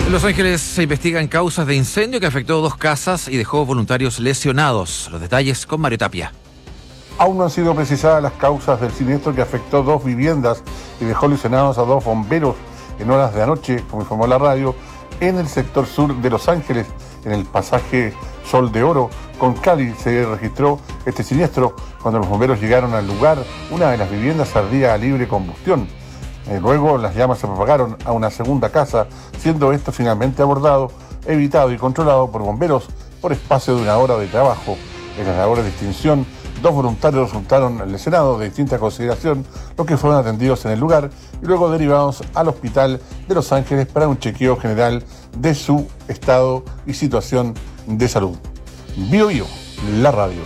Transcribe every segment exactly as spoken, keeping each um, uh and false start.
En Los Ángeles se investigan causas de incendio que afectó dos casas y dejó voluntarios lesionados. Los detalles con Mario Tapia. Aún no han sido precisadas las causas del siniestro que afectó dos viviendas y dejó lesionados a dos bomberos en horas de anoche, como informó la radio, en el sector sur de Los Ángeles, en el pasaje Sol de Oro con Cali. Se registró este siniestro cuando los bomberos llegaron al lugar. Una de las viviendas ardía a libre combustión. Eh, luego las llamas se propagaron a una segunda casa, siendo esto finalmente abordado, evitado y controlado por bomberos por espacio de una hora de trabajo. En las labores de extinción, dos voluntarios resultaron lesionados de distinta consideración, los que fueron atendidos en el lugar y luego derivados al hospital de Los Ángeles para un chequeo general de su estado y situación de salud. Bio Bio, la radio.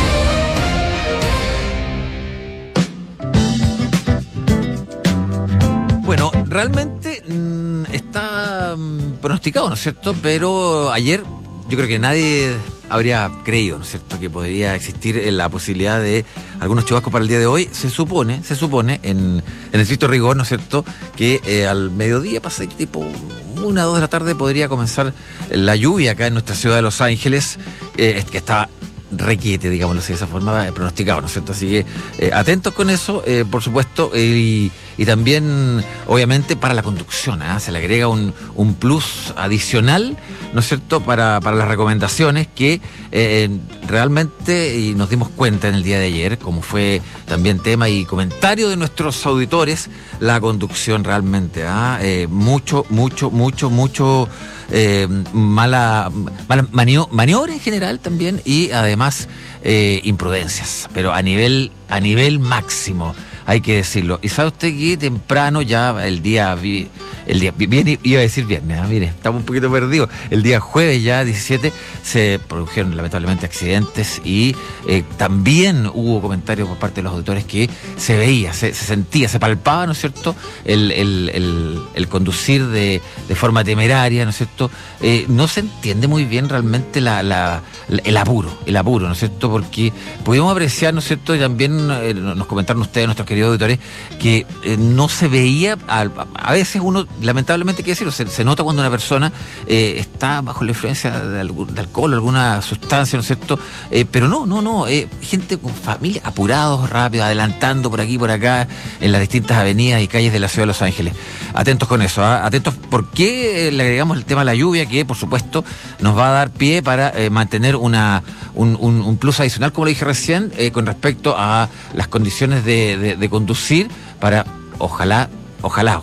Bueno, realmente mmm, está mmm, pronosticado, ¿no es cierto? Pero ayer yo creo que nadie habría creído, ¿no es cierto?, que podría existir la posibilidad de algunos chubascos para el día de hoy. Se supone, se supone, en, en estricto rigor, ¿no es cierto?, que eh, al mediodía, pasa tipo una o dos de la tarde, podría comenzar la lluvia acá en nuestra ciudad de Los Ángeles, eh, que está requiete, digámoslo así, de esa forma, eh, pronosticado, ¿no es cierto? Así que eh, atentos con eso, eh, por supuesto, eh, y, y también, obviamente, para la conducción, ¿eh? Se le agrega un, un plus adicional, ¿no es cierto?, para, para las recomendaciones que eh, realmente, y nos dimos cuenta en el día de ayer, como fue también tema y comentario de nuestros auditores, la conducción realmente, ¿eh? Eh, mucho, mucho, mucho, mucho eh, mala, mala manio, maniobra en general también, y además eh, imprudencias, pero a nivel, a nivel máximo, hay que decirlo. Y sabe usted que temprano ya el día, el día bien, iba a decir viernes, ¿eh? Mire, estamos un poquito perdidos. El día jueves ya diecisiete se produjeron lamentablemente accidentes y eh, también hubo comentarios por parte de los auditores que se veía, se, se sentía, se palpaba, ¿no es cierto?, el, el, el, el conducir de, de forma temeraria, ¿no es cierto? Eh, no se entiende muy bien realmente la, la, el apuro, el apuro, ¿no es cierto? Porque pudimos apreciar, ¿no es cierto?, y también eh, nos comentaron ustedes, nuestros queridos auditores, que eh, no se veía, a, a veces uno, lamentablemente, ¿qué decirlo? Se, se nota cuando una persona eh, está bajo la influencia de, algún, de alcohol, alguna sustancia, ¿no es cierto? Eh, pero no, no, no, eh, gente con familia, apurados, rápido, adelantando por aquí, por acá, en las distintas avenidas y calles de la ciudad de Los Ángeles. Atentos con eso, ¿eh? Atentos, porque le agregamos el tema de la lluvia, que por supuesto nos va a dar pie para eh, mantener una, un, un, un plus adicional, como le dije recién, eh, con respecto a las condiciones de, de, de conducir, para, ojalá, ojalá,